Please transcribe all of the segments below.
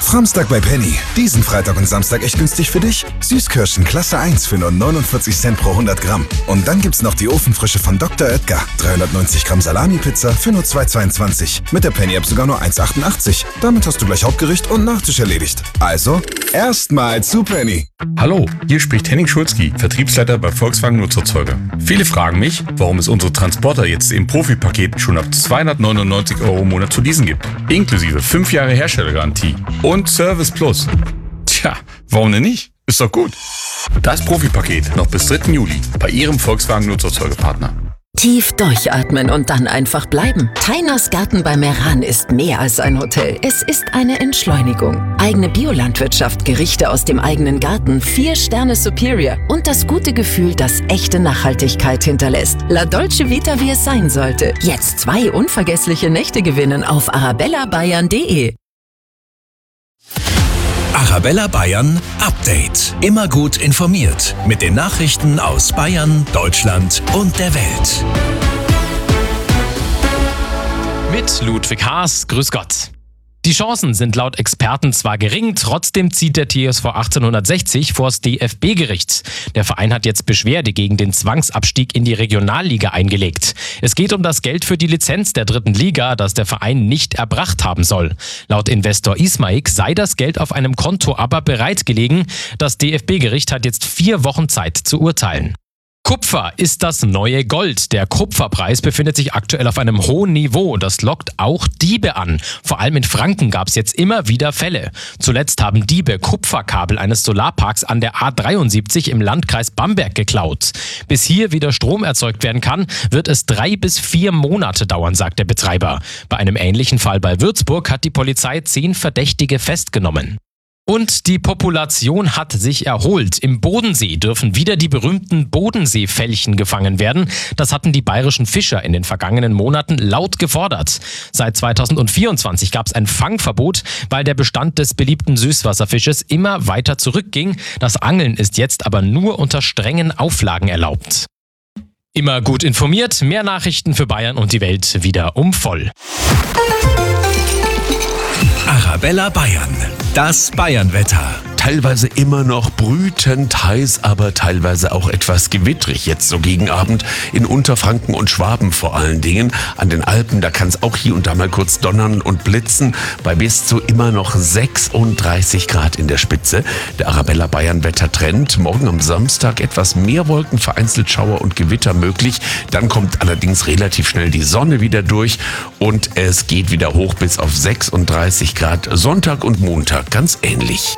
Samstag bei Penny. Diesen Freitag und Samstag echt günstig für dich. Süßkirschen Klasse 1 für nur 49 Cent pro 100 Gramm. Und dann gibt's noch die Ofenfrische von Dr. Oetker. 390 Gramm Salami-Pizza für nur 2,22. Mit der Penny-App sogar nur 1,88. Damit hast du gleich Hauptgericht und Nachtisch erledigt. Also, erstmal zu Penny. Hallo, hier spricht Henning Schulzki, Vertriebsleiter bei Volkswagen Nutzerzeuger. Viele fragen mich, warum es unsere Transporter jetzt im Profi-Paket schon ab 299 € im Monat zu leasen gibt. Inklusive 5 Jahre Herstellergarantie und Service Plus. Tja, warum denn nicht? Ist doch gut. Das Profi-Paket noch bis 3. Juli bei Ihrem Volkswagen Nutzerzeugerpartner. Tief durchatmen und dann einfach bleiben. Tainas Garten bei Meran ist mehr als ein Hotel. Es ist eine Entschleunigung. Eigene Biolandwirtschaft, Gerichte aus dem eigenen Garten, 4 Sterne Superior und das gute Gefühl, das echte Nachhaltigkeit hinterlässt. La Dolce Vita, wie es sein sollte. Jetzt 2 unvergessliche Nächte gewinnen auf arabellabayern.de. Arabella Bayern Update. Immer gut informiert mit den Nachrichten aus Bayern, Deutschland und der Welt. Mit Ludwig Haas, grüß Gott. Die Chancen sind laut Experten zwar gering, trotzdem zieht der TSV 1860 vors DFB-Gericht. Der Verein hat jetzt Beschwerde gegen den Zwangsabstieg in die Regionalliga eingelegt. Es geht um das Geld für die Lizenz der 3. Liga, das der Verein nicht erbracht haben soll. Laut Investor Ismaik sei das Geld auf einem Konto aber bereit gelegen. Das DFB-Gericht hat jetzt 4 Wochen Zeit zu urteilen. Kupfer ist das neue Gold. Der Kupferpreis befindet sich aktuell auf einem hohen Niveau. Das lockt auch Diebe an. Vor allem in Franken gab es jetzt immer wieder Fälle. Zuletzt haben Diebe Kupferkabel eines Solarparks an der A73 im Landkreis Bamberg geklaut. Bis hier wieder Strom erzeugt werden kann, wird es 3 bis 4 Monate dauern, sagt der Betreiber. Bei einem ähnlichen Fall bei Würzburg hat die Polizei 10 Verdächtige festgenommen. Und die Population hat sich erholt. Im Bodensee dürfen wieder die berühmten Bodenseefelchen gefangen werden. Das hatten die bayerischen Fischer in den vergangenen Monaten laut gefordert. Seit 2024 gab es ein Fangverbot, weil der Bestand des beliebten Süßwasserfisches immer weiter zurückging. Das Angeln ist jetzt aber nur unter strengen Auflagen erlaubt. Immer gut informiert, mehr Nachrichten für Bayern und die Welt wieder um voll. Arabella Bayern, das Bayernwetter. Teilweise immer noch brütend heiß, aber teilweise auch etwas gewittrig. Jetzt so gegen Abend in Unterfranken und Schwaben vor allen Dingen. An den Alpen, da kann es auch hier und da mal kurz donnern und blitzen. Bei bis zu immer noch 36 Grad in der Spitze. Der Arabella Bayern Wettertrend. Morgen am Samstag etwas mehr Wolken, vereinzelt Schauer und Gewitter möglich. Dann kommt allerdings relativ schnell die Sonne wieder durch und es geht wieder hoch bis auf 36 Grad. Sonntag und Montag ganz ähnlich.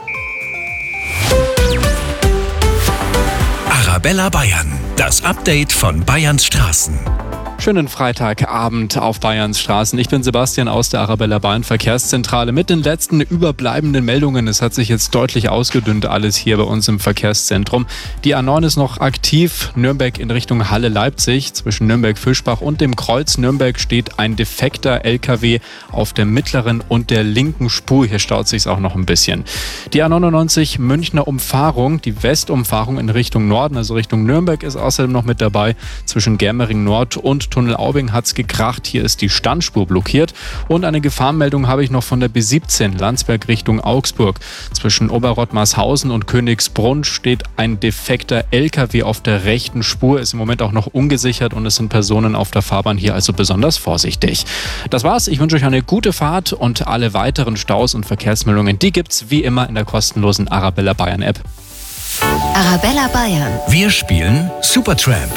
Arabella Bayern, das Update von Bayerns Straßen. Schönen Freitagabend auf Bayerns Straßen. Ich bin Sebastian aus der Arabella Bayern Verkehrszentrale mit den letzten überbleibenden Meldungen. Es hat sich jetzt deutlich ausgedünnt alles hier bei uns im Verkehrszentrum. Die A9 ist noch aktiv. Nürnberg in Richtung Halle-Leipzig. Zwischen Nürnberg-Fischbach und dem Kreuz Nürnberg steht ein defekter LKW auf der mittleren und der linken Spur. Hier staut sich's auch noch ein bisschen. Die A99 Münchner Umfahrung, die Westumfahrung in Richtung Norden, also Richtung Nürnberg, ist außerdem noch mit dabei. Zwischen Germering Nord und Tunnel Aubing hat's gekracht. Hier ist die Standspur blockiert. Und eine Gefahrenmeldung habe ich noch von der B17 Landsberg Richtung Augsburg. Zwischen Oberrottmarshausen und Königsbrunn steht ein defekter LKW auf der rechten Spur. Ist im Moment auch noch ungesichert und es sind Personen auf der Fahrbahn hier, also besonders vorsichtig. Das war's. Ich wünsche euch eine gute Fahrt und alle weiteren Staus und Verkehrsmeldungen, die gibt's wie immer in der kostenlosen Arabella Bayern App. Arabella Bayern. Wir spielen Supertramp.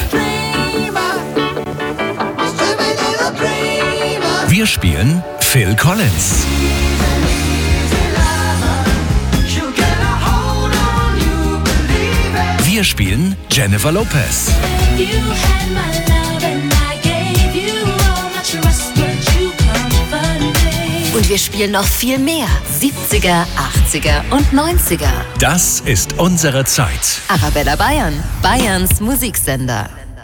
Wir spielen Phil Collins. Wir spielen Jennifer Lopez. Und wir spielen noch viel mehr. 70er, 80er und 90er. Das ist unsere Zeit. Arabella Bayern, Bayerns Musiksender.